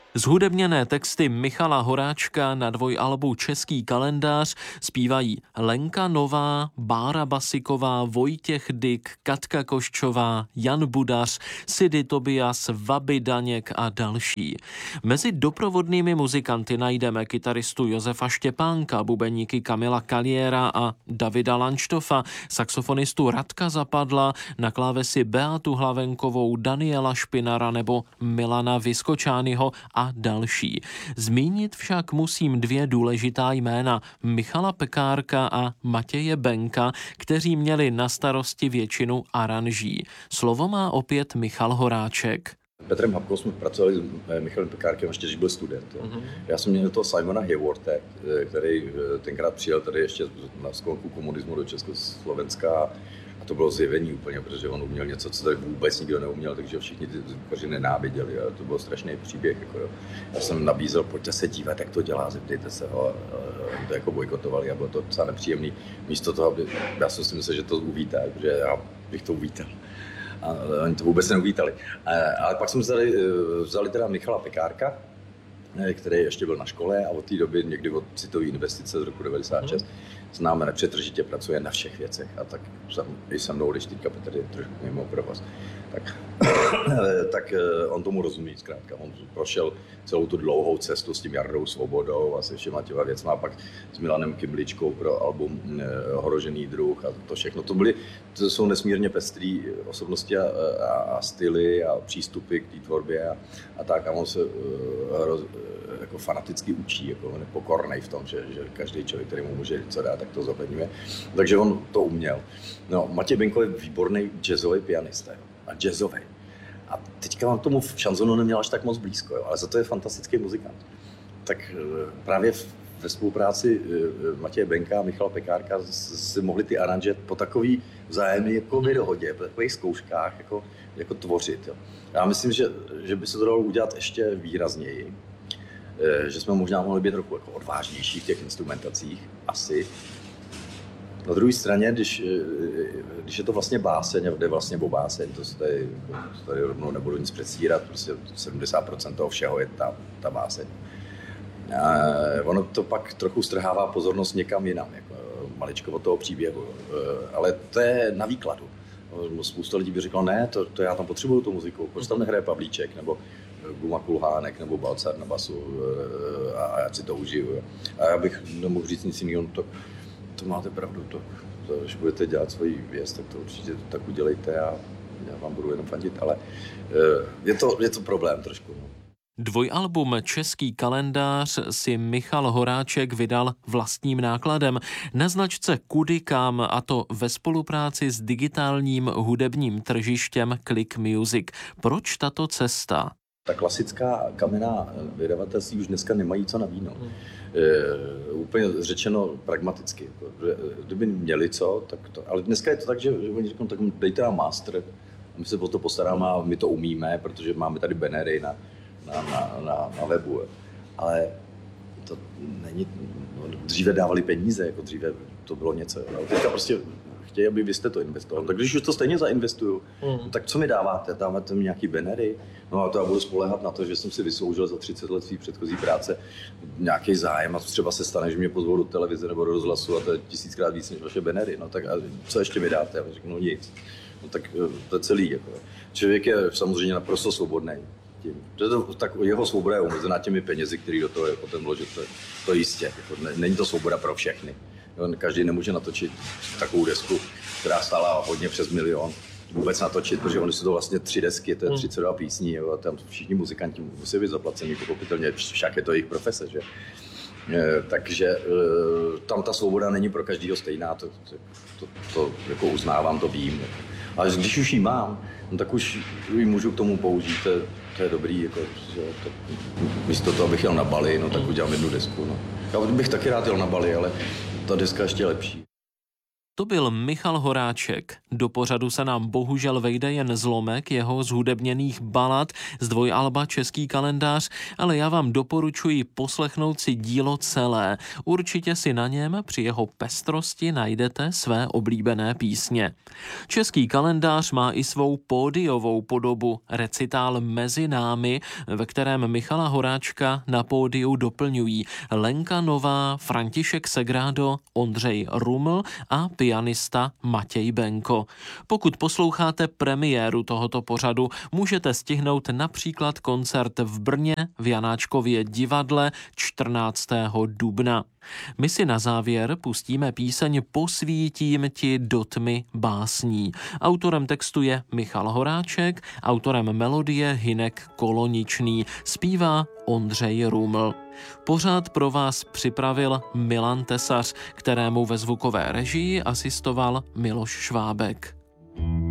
Zhudebněné texty Michala Horáčka na dvojalbu Český kalendář zpívají Lenka Nová, Bára Basiková, Vojtěch Dyk, Katka Koščová, Jan Budař, Sidy Tobias, Vaby Daněk a další. Mezi doprovodnými muzikanty najdeme kytaristu Josefa Štěpánka, bubeníky Kamila Kaliéra a Davida Lanštofa, saxofonistu Radka Zapadla, na klávesi Beatu Hlavenkovou, Daniela Špinara nebo Milana Vyskočányho a další. Zmínit však musím dvě důležitá jména, Michala Pekárka a Matěje Benka, kteří měli na starosti většinu aranží. Slovo má opět Michal Horáček. Petrem Habkou jsme pracovali s Michalem Pekárkem, ještě když byl student. Já jsem měl toho Simona Hayworthe, který tenkrát přijel tady ještě na sklonku komunismu do Československa. A to bylo zjevení úplně, protože on uměl něco, co tady vůbec nikdo neuměl, takže všichni ty zvukaři nenáviděli. A to byl strašný příběh. Já jsem nabízel, pojďte se dívat, jak to dělá, zeptejte se ho. Oni to jako bojkotovali a bylo to docela nepříjemný. Místo toho, já jsem si myslel, že to uvítá, protože já bych to uvítal. A oni to vůbec neuvítali. Ale pak jsme vzali teda Michala Pekárka, který ještě byl na škole a od té doby někdy od Citové investice z roku 96 známe nepřetržitě, pracuje na všech věcech a tak i se mnou, když teďka Petr je trošku mimo provoz, tak on tomu rozumí zkrátka. On prošel celou tu dlouhou cestu s tím Jardou Svobodou a se všema těma věcma a pak s Milanem Kymličkou pro album Ohrožený druh a to všechno. To jsou nesmírně pestrý osobnosti a styly a přístupy k té tvorbě a tak a on se jako fanaticky učí, jako on je pokornej v tom, že každý člověk, který mu může co dát, tak to zohledňuje. Takže on to uměl. No, Matěj Benko je výborný jazzový pianista a jazzový. A teďka vám tomu v šanzonu neměl až tak moc blízko, jo, ale za to je fantastický muzikant. Tak právě ve spolupráci Matěje Benka a Michala Pekárka si mohli ty aranže po takový vzájemný jako dohodě, po takových zkouškách jako tvořit. Jo. Já myslím, že by se to dalo udělat ještě výrazněji. Že jsme možná mohli být trochu jako odvážnější v těch instrumentacích, asi. Na druhé straně, když je to vlastně báseň, a jde vlastně o báseň, to tady rovnou nebudu nic předstírat, prostě 70% toho všeho je ta báseň. Ono to pak trochu strhává pozornost někam jinam, jako maličko od toho příběhu, ale to je na výkladu. Spousta lidí by řeklo, ne, to já tam potřebuju tu muziku, proč tam nehraje Pavlíček, nebo Guma Kulhánek, nebo Balcar na basu a já si to užiju. A já bych nemohl říct nic jiného, to máte pravdu, když budete dělat svoji věc, tak to určitě tak udělejte a já vám budu jenom fandit, ale je to problém trošku. No. Dvojalbum Český kalendář si Michal Horáček vydal vlastním nákladem na značce Kudy kam, a to ve spolupráci s digitálním hudebním tržištěm Click Music. Proč tato cesta? Ta klasická kamenná vydavatelství už dneska nemají co nabídnout. Úplně řečeno pragmaticky. Kdyby měli co, tak to. Ale dneska je to tak, že oni řeknou, tak dejte nám master, my se o to postaráme a my to umíme, protože máme tady bannery na webu. Ale to není. Dříve dávali peníze, jako dříve to bylo něco. Ale teďka prostě chtějí, aby vy jste to investovali. Tak když už to stejně zainvestuju, tak co mi dáváte? Dáváte mi nějaký bannery? No a to já budu spoléhat na to, že jsem si vysloužil za 30 let svý předchozí práce nějaký zájem a třeba se stane, že mě pozvou do televize nebo do rozhlasu a to je 1000krát víc než vaše bannery. No tak a co ještě mi dáte? Já řeknu, no nic. No tak to je celý. Jako. Člověk je samozřejmě naprosto svobodný. Tak jeho svoboda je omezená těmi penězi, které do toho je potom vložit. To jistě. Jako, není to svoboda pro všechny. Každý nemůže natočit takovou desku, která stála hodně přes 1 000 000. Vůbec natočit, protože oni jsou to vlastně 3 desky, to je 32 písní, jo, a tam všichni muzikanti musí být zaplaceni, pochopitelně, však je to jejich profese, že? Takže tam ta svoboda není pro každého stejná, to jako uznávám, to vím. Ale když už ji mám, no, tak už ji můžu k tomu použít, to je dobrý, jako, že místo toho, abych jel na Bali, no tak udělám jednu desku. No. Já bych taky rád jel na Bali, ale ta deska ještě lepší. To byl Michal Horáček. Do pořadu se nám bohužel vejde jen zlomek jeho zhudebněných balad z dvojalba Český kalendář, ale já vám doporučuji poslechnout si dílo celé. Určitě si na něm při jeho pestrosti najdete své oblíbené písně. Český kalendář má i svou pódiovou podobu, recitál Mezi námi, ve kterém Michala Horáčka na pódiu doplňují Lenka Nová, František Segrádo, Ondřej Ruml a pianista Matěj Benko. Pokud posloucháte premiéru tohoto pořadu, můžete stihnout například koncert v Brně v Janáčkově divadle 14. dubna. My si na závěr pustíme píseň Posvítím ti do tmy básní. Autorem textu je Michal Horáček, autorem melodie Hynek Koloničný, zpívá Ondřej Ruml. Pořád pro vás připravil Milan Tesař, kterému ve zvukové režii asistoval Miloš Švábek.